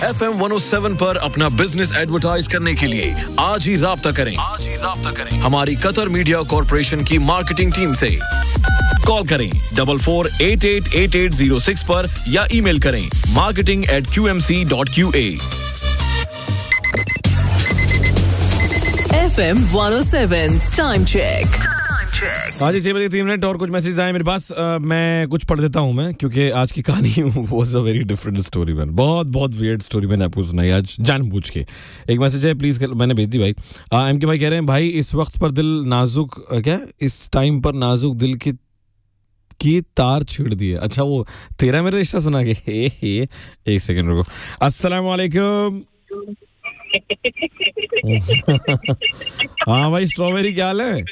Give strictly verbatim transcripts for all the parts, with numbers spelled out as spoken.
F M one O seven पर अपना business advertise करने के लिए आज ही राब्ता करें आज ही राब्ता करें हमारी कतर मीडिया कॉर्पोरेशन की मार्केटिंग टीम से। कॉल करें double four eight eight eight eight zero six पर या ईमेल करें marketing eight Q M C dot Q A. F M one O seven time check. आज छह बजे तीन मिनट और कुछ मैसेज आए मेरे पास। आ, मैं कुछ पढ़ देता हूँ मैं, क्योंकि आज की कहानी was a very different story man. बहुत बहुत वियर्ड स्टोरी मैंने आपको सुनाई आज जानबूझ के। एक मैसेज है, प्लीज मैंने भेज दी भाई। एम के भाई कह रहे हैं, भाई इस वक्त पर दिल नाजुक, क्या इस टाइम पर नाजुक दिल की की तार छेड़ दिए। अच्छा वो तेरा मेरा रिश्ता सुना के। हे हे एक सेकंड रुको। अस्सलाम वालेकुम। हाँ भाई स्ट्रॉबेरी क्या हाल है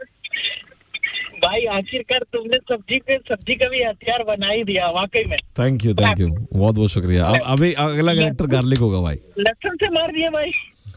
भाई? आखिरकार तुमने सब्जी पे सब्जी का भी हथियार बना ही दिया वाकई में। थैंक यू थैंक यू बहुत बहुत शुक्रिया। अब अभी अगला कैरेक्टर गार्लिक होगा भाई। लहसुन से मार दिया भाई।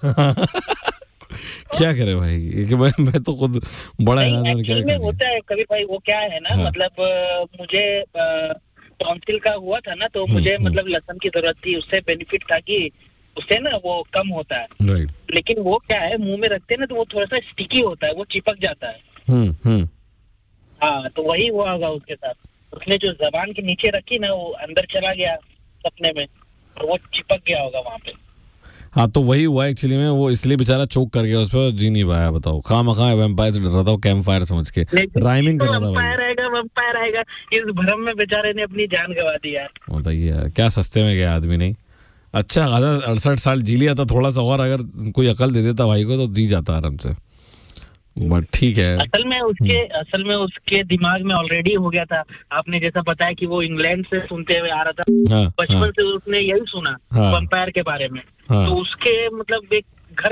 क्या करे भाई कि मैं मैं तो खुद बड़ा हैरान हूं। क्या में होता है कभी भाई, वो क्या है ना, हाँ। मतलब मुझे टॉन्सिल का हुआ था ना, तो मुझे मतलब लहसुन की जरूरत थी। उससे बेनिफिट था कि उससे ना वो कम होता है, राइट। लेकिन वो क्या है, मुंह में रखते हैं ना तो वो थोड़ा सा स्टिकी होता है, वो चिपक जाता है। हम्म हम्म हाँ, तो वही हुआ होगा उसके साथ। उसने जो जबान के नीचे रखी ना, वो अंदर चला गया सपने में और वो चिपक गया होगा वहाँ पे। हाँ तो वही हुआ एक्चुअली में। वो इसलिए बेचारा चोक कर गया, उस पर जी नहीं पाया। बताओ खामखा वैम्पायर से डर रहा था, कैंप फायर समझ के राइमिंग कर रहा था। वैम्पायर आएगा वैम्पायर आएगा, इस भ्रम में बेचारे ने अपनी जान गंवा दी यार। बताइए यार, क्या सस्ते में गया आदमी। नहीं अच्छा खासा अड़सठ साल जी लिया था। थोड़ा सा और अगर कोई अकल दे देता भाई को तो जी जाता आराम से, बट ठीक है। असल में उसके असल में उसके दिमाग में ऑलरेडी हो गया था। आपने जैसा बताया कि वो इंग्लैंड से सुनते हुए आ रहा था, हाँ, बचपन हाँ, से उसने यही सुना हाँ, वैम्पायर के बारे में। हाँ, तो उसके मतलब एक